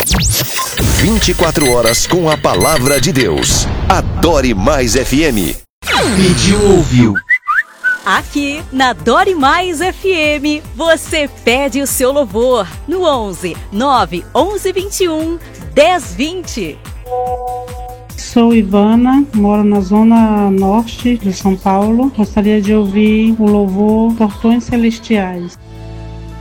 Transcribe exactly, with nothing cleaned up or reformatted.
vinte e quatro horas com a palavra de Deus. Adore Mais F M. Pediu, ouviu. Aqui na Dore Mais F M, você pede o seu louvor no onze, nove onze vinte e um, dez vinte. Sou Ivana, moro na zona norte de São Paulo. Gostaria de ouvir o louvor Portões Celestiais.